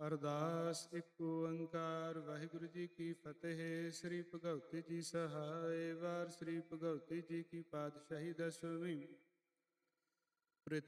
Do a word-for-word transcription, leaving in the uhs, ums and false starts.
ਅਰਦਾਸ ਇੱਕ ਓੰਕਾਰ ਵਾਹਿਗੁਰੂ ਜੀ ਕੀ ਫਤਿਹ। ਸ੍ਰੀ ਭਗਵਤੀ ਜੀ ਸਹਾਇ। ਵਾਰ ਸ੍ਰੀ ਭਗਵਤੀ ਜੀ ਕੀ ਪਾਤਸ਼ਾਹੀ ਦਸਵੀਂ। ਪ੍ਰਿਥ